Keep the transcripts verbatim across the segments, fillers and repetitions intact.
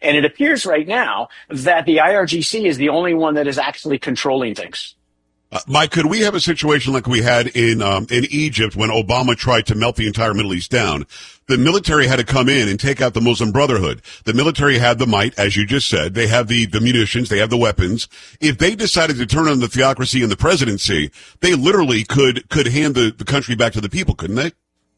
And it appears right now that the I R G C is the only one that is actually controlling things. Uh, Mike, could we have a situation like we had in um, in Egypt when Obama tried to melt the entire Middle East down? The military had to come in and take out the Muslim Brotherhood. The military had the might, as you just said. They have the, the munitions. They have the weapons. If they decided to turn on the theocracy and the presidency, they literally could could hand the, the country back to the people, couldn't they?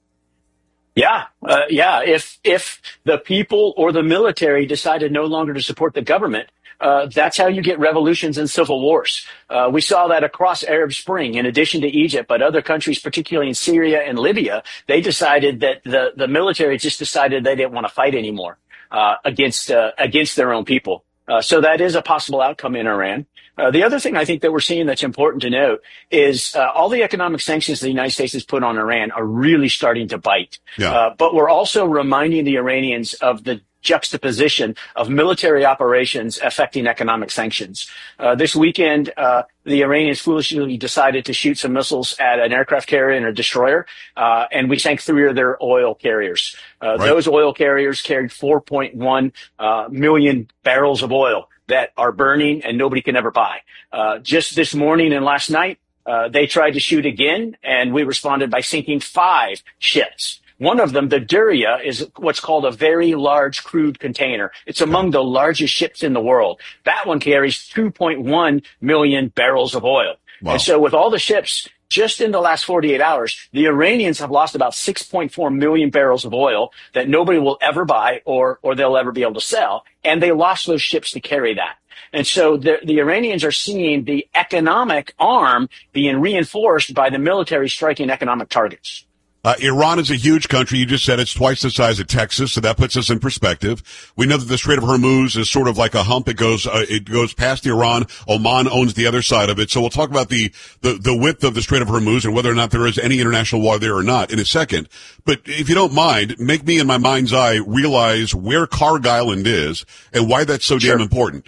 Yeah, uh, yeah. If if the people or the military decided no longer to support the government, Uh, that's how you get revolutions and civil wars. Uh, we saw that across Arab Spring, in addition to Egypt, but other countries, particularly in Syria and Libya, they decided that the, the military just decided they didn't want to fight anymore uh, against uh, against their own people. Uh, so that is a possible outcome in Iran. Uh, the other thing I think that we're seeing that's important to note is uh, all the economic sanctions the United States has put on Iran are really starting to bite. Yeah. Uh, but we're also reminding the Iranians of the juxtaposition of military operations affecting economic sanctions. Uh, this weekend, uh, the Iranians foolishly decided to shoot some missiles at an aircraft carrier and a destroyer, uh, and we sank three of their oil carriers. Uh, right. Those oil carriers carried four point one uh, million barrels of oil that are burning and nobody can ever buy. Uh, just this morning and last night, uh, they tried to shoot again, and we responded by sinking five ships. One of them, the Duria, is what's called a very large crude container. It's among the largest ships in the world. That one carries two point one million barrels of oil. Wow. And so with all the ships, just in the last forty-eight hours, the Iranians have lost about six point four million barrels of oil that nobody will ever buy or, or they'll ever be able to sell. And they lost those ships to carry that. And so the, the Iranians are seeing the economic arm being reinforced by the military striking economic targets. Uh, Iran is a huge country. You just said it's twice the size of Texas, so that puts us in perspective. We know that the Strait of Hormuz is sort of like a hump. It goes, uh, it goes past Iran. Oman owns the other side of it. So we'll talk about the, the, the width of the Strait of Hormuz and whether or not there is any international water there or not in a second. But if you don't mind, make me in my mind's eye realize where Kharg Island is and why that's so Sure. damn important.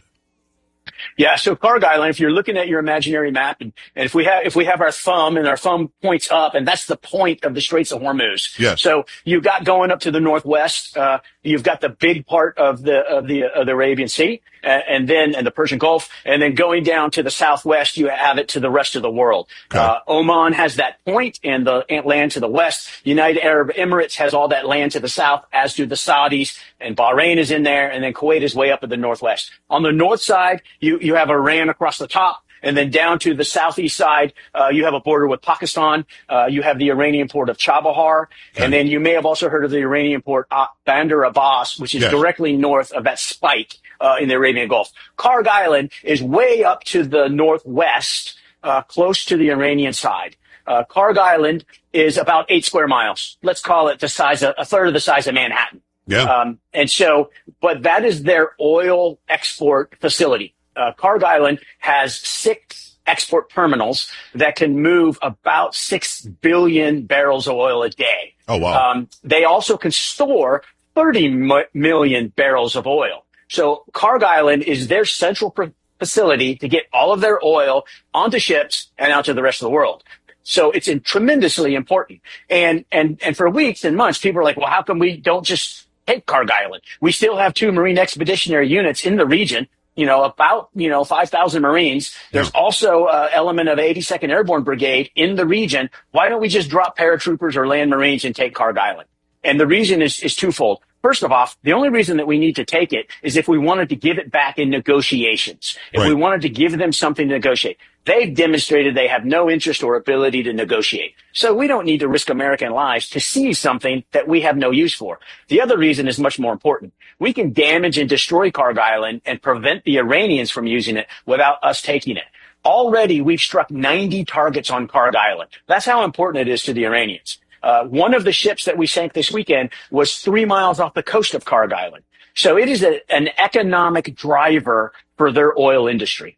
Yeah, so Kharg Island, if you're looking at your imaginary map, and, and if we have if we have our thumb and our thumb points up, and that's the point of the Straits of Hormuz. Yes. So you've got going up to the northwest, uh, you've got the big part of the of the of the Arabian Sea, and, and then and the Persian Gulf, and then going down to the southwest, you have it to the rest of the world. Okay. Uh, Oman has that point, and the land to the west. United Arab Emirates has all that land to the south, as do the Saudis, and Bahrain is in there, and then Kuwait is way up in the northwest. On the north side, you you have Iran across the top. And then down to the southeast side, uh, you have a border with Pakistan. Uh, you have the Iranian port of Chabahar. Okay. And then you may have also heard of the Iranian port uh, Bandar Abbas, which is Yes. directly north of that spike uh, in the Arabian Gulf. Kharg Island is way up to the northwest, uh, close to the Iranian side. Uh, Kharg Island is about eight square miles. Let's call it the size of a third of the size of Manhattan. Yeah. Um, and so, but that is their oil export facility. Uh, Kharg Island has six export terminals that can move about six billion barrels of oil a day. Oh, wow. Um, they also can store thirty million barrels of oil. So Kharg Island is their central pr- facility to get all of their oil onto ships and out to the rest of the world. So it's in tremendously important. And, and, and for weeks and months, people are like, well, how come we don't just take Kharg Island? We still have two Marine Expeditionary Units in the region. You know, about, you know, five thousand Marines. There's Yeah. also an element of eighty-second Airborne Brigade in the region. Why don't we just drop paratroopers or land Marines and take Kharg Island? And the reason is, is twofold. First of all, the only reason that we need to take it is if we wanted to give it back in negotiations. If Right. we wanted to give them something to negotiate. They've demonstrated they have no interest or ability to negotiate. So we don't need to risk American lives to seize something that we have no use for. The other reason is much more important. We can damage and destroy Kharg Island and prevent the Iranians from using it without us taking it. Already, we've struck ninety targets on Kharg Island. That's how important it is to the Iranians. Uh, one of the ships that we sank this weekend was three miles off the coast of Kharg Island. So it is a, an economic driver for their oil industry.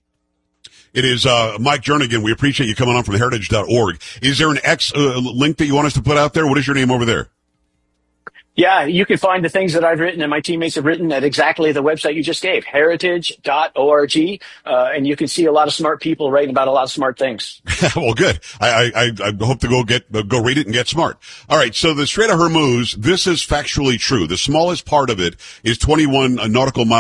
It is uh, Mike Jernigan. We appreciate you coming on from heritage dot org. Is there an X uh, link that you want us to put out there? What is your name over there? Yeah, you can find the things that I've written and my teammates have written at exactly the website you just gave, heritage dot org. Uh, and you can see a lot of smart people writing about a lot of smart things. Well, good. I, I, I hope to go get, go read it and get smart. All right. So the Strait of Hormuz, this is factually true. The smallest part of it is twenty-one nautical miles